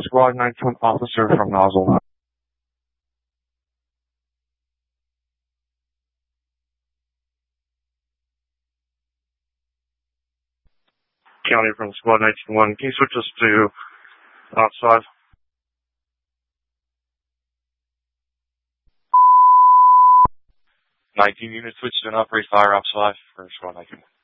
Squad 19 officer from Nozzle. County from Squad 19-1. Can you switch us to outside? 19 units switched to an operate fire ops 5 for Squad 19.